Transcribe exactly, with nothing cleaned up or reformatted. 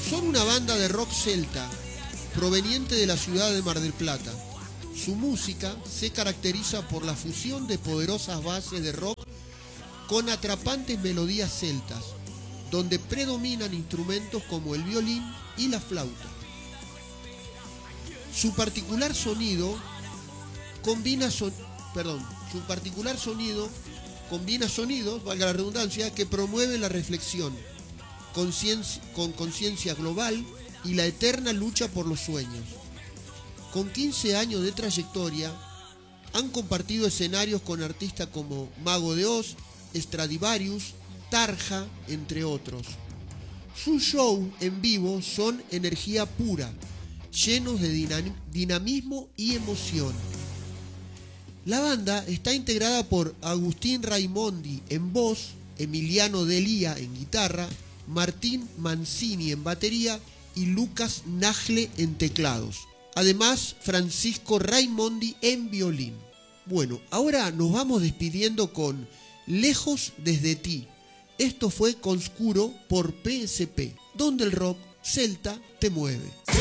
Son una banda de rock celta, proveniente de la ciudad de Mar del Plata. Su música se caracteriza por la fusión de poderosas bases de rock con atrapantes melodías celtas, donde predominan instrumentos como el violín y la flauta. Su particular sonido combina son, perdón, su particular sonido combina sonidos, valga la redundancia, que promueven la reflexión, conciencia, con conciencia global y la eterna lucha por los sueños. Con quince años de trayectoria, han compartido escenarios con artistas como Mago de Oz, Stradivarius, Tarja, entre otros. Sus shows en vivo son energía pura, llenos de dinam- dinamismo y emoción. La banda está integrada por Agustín Raimondi en voz, Emiliano Delía en guitarra, Martín Mancini en batería y Lucas Nagle en teclados. Además, Francisco Raimondi en violín. Bueno, ahora nos vamos despidiendo con Lejos desde ti. Esto fue Conscuro por P S P, donde el rock celta te mueve.